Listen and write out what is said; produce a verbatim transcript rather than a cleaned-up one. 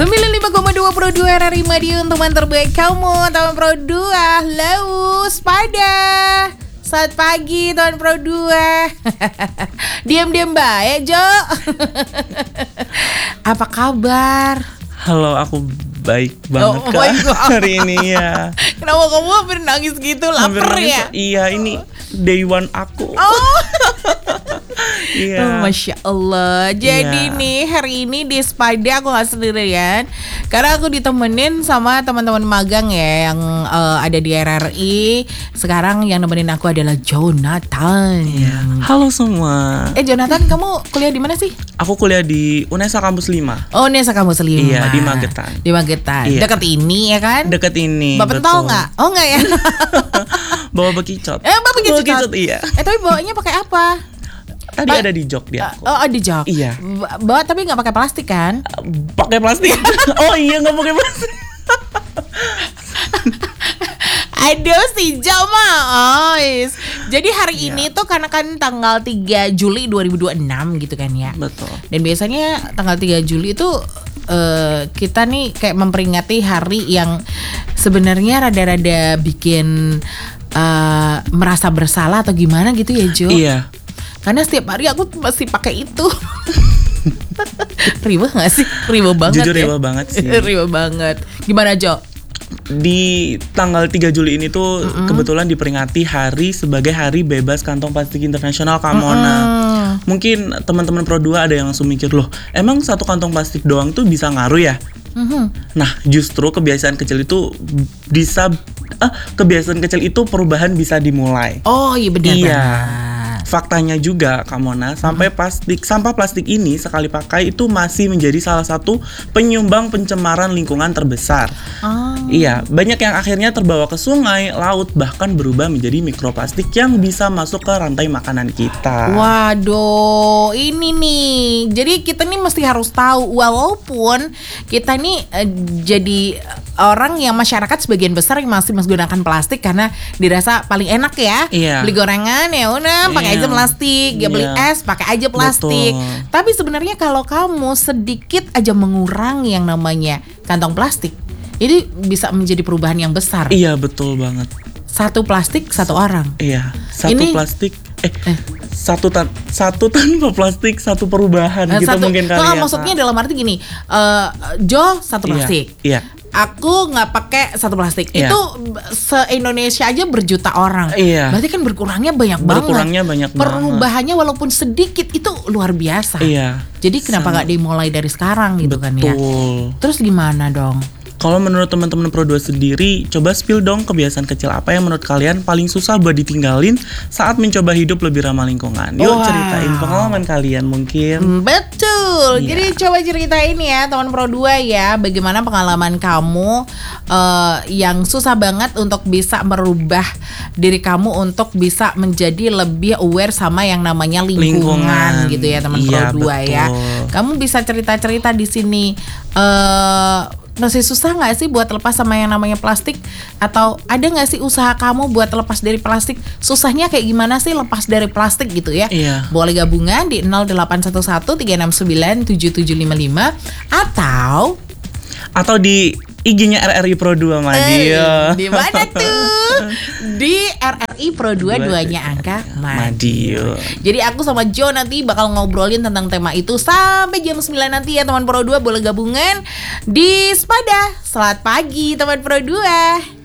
sembilan puluh lima koma dua Pro dua R R I Madiun, teman terbaik kamu, teman Pro dua. Laus pada saat pagi teman Pro dua. Diam-diam baik, Jo. Apa kabar? Halo, aku baik banget oh, Kak hari ini ya. Kenapa kamu hampir nangis gitu? Lapar ya? Iya, ini day one aku. Oh. Iya. Oh, Masya Allah. Jadi iya. nih hari ini di Spada aku gak sendirian, karena aku ditemenin sama teman-teman magang ya yang uh, ada di R R I. Sekarang yang nemenin aku adalah Jonathan. Iya. Halo semua. Eh Jonathan, kamu kuliah di mana sih? Aku kuliah di Unesa Kampus lima. Oh, Unesa Kampus lima. Iya, di Magetan. Di Magetan. Iya. Dekat ini ya kan? Deket ini. Bapak tahu nggak? Oh nggak ya? Bawa bekicot. Eh, bawa bekicot. bekicot iya. Eh tapi bawanya pakai apa? Tadi ba- ada di jok di aku. Oh, di jok. Iya. B- bawa tapi nggak pakai plastik kan? Pakai plastik. Oh iya, nggak pakai plastik. Aduh si Jo mah. Oh, yes. Jadi hari Iya. ini tuh karena kan tanggal tiga Juli dua ribu dua puluh enam gitu kan ya. Betul. Dan biasanya tanggal tiga Juli itu uh, kita nih kayak memperingati hari yang sebenarnya rada-rada bikin uh, merasa bersalah atau gimana gitu ya, Jo. Iya. Karena setiap hari aku masih pakai itu. Ribet gak sih? Ribet banget. Jujur ya? ribet banget sih. Ribet banget. Gimana, Jo? Di tanggal tiga Juli ini tuh Mm-mm. kebetulan diperingati hari sebagai Hari Bebas Kantong Plastik Internasional Kamona. Mm-mm. Mungkin teman-teman Pro dua ada yang langsung mikir, loh, emang satu kantong plastik doang tuh bisa ngaruh ya? Mm-hmm. Nah, justru kebiasaan kecil itu bisa ah, kebiasaan kecil itu perubahan bisa dimulai. Oh iya benar. Iya. Faktanya juga, Kak Mona, sampai plastik sampah plastik ini sekali pakai itu masih menjadi salah satu penyumbang pencemaran lingkungan terbesar. Oh. Iya, banyak yang akhirnya terbawa ke sungai, laut, bahkan berubah menjadi mikroplastik yang bisa masuk ke rantai makanan kita. Waduh, ini nih. Jadi kita nih mesti harus tahu, walaupun kita nih eh, jadi orang yang masyarakat sebagian besar yang masih menggunakan plastik karena dirasa paling enak ya. Iya. Beli gorengan ya udah pakai Iya. aja plastik, ya beli Iya. es pakai aja plastik. Betul. Tapi sebenarnya kalau kamu sedikit aja mengurangi yang namanya kantong plastik, ini bisa menjadi perubahan yang besar. Iya, betul banget. Satu plastik satu orang. Iya, satu Ini- plastik eh, Eh. satu tan satu tanpa plastik satu perubahan Nah, gitu satu, mungkin kali oh, ya. maksudnya Kak. dalam arti gini, uh, Jo satu Iya, plastik, Iya. aku nggak pakai satu plastik. Iya. Itu se Indonesia aja berjuta orang. Iya. Berarti kan berkurangnya banyak Berkurangnya banget. banyak Perubahannya walaupun sedikit itu luar biasa. Iya. Jadi kenapa Sangat. nggak dimulai dari sekarang gitu kan ya? Betul. Terus gimana dong? Kalau menurut teman-teman Pro dua sendiri, coba spill dong kebiasaan kecil apa yang menurut kalian paling susah buat ditinggalin saat mencoba hidup lebih ramah lingkungan. Yuk Wow. ceritain pengalaman kalian mungkin. Hmm, Betul. Iya. Jadi coba ceritain ya teman Pro dua ya, bagaimana pengalaman kamu eh, yang susah banget untuk bisa merubah diri kamu untuk bisa menjadi lebih aware sama yang namanya lingkungan, Lingkungan. gitu ya teman Iya, Pro dua ya. betul. Kamu bisa cerita-cerita di sini. Eh masih susah nggak sih buat lepas sama yang namanya plastik? Atau ada nggak sih usaha kamu buat lepas dari plastik? Susahnya kayak gimana sih lepas dari plastik gitu ya? Iya. Boleh gabungan di nol delapan satu satu tiga enam sembilan tujuh tujuh lima lima atau Atau di I G-nya R R I Pro dua Madiun. eh, di mana tuh? Di R R I Pro dua duanya angka Madiun. Madiun. Jadi aku sama Jo nanti bakal ngobrolin tentang tema itu sampai jam sembilan nanti ya teman Pro dua, boleh gabungan di Spada. Selamat pagi teman Pro dua.